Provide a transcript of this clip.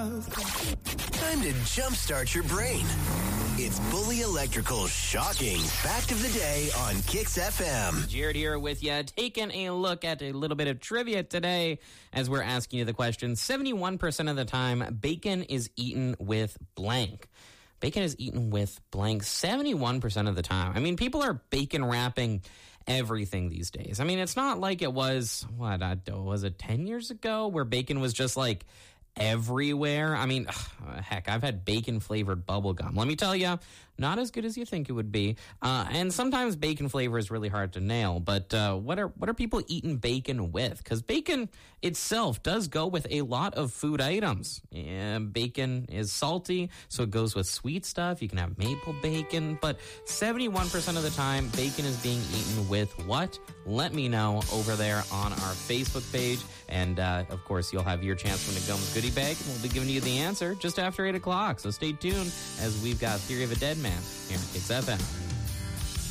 Time to jumpstart your brain. It's Bully Electrical's shocking fact of the day on Kicks FM. Jared here with you, taking a look at a little bit of trivia today as we're asking you the question. 71% of the time, bacon is eaten with blank. Bacon is eaten with blank 71% of the time. I mean, people are bacon wrapping everything these days. I mean, it's not like it was, was it 10 years ago where bacon was just like everywhere? I mean, heck, I've had bacon-flavored bubble gum. Let me tell you, not as good as you think it would be. And sometimes bacon flavor is really hard to nail. But what are people eating bacon with? Because bacon itself does go with a lot of food items. Bacon is salty, so it goes with sweet stuff. You can have maple bacon. But 71% of the time, bacon is being eaten with what? Let me know over there on our Facebook page. And, of course, you'll have your chance to win a Gums goodie bag. And we'll be giving you the answer just after 8 o'clock. So stay tuned as we've got Theory of a Dead Man here on Kicks FM.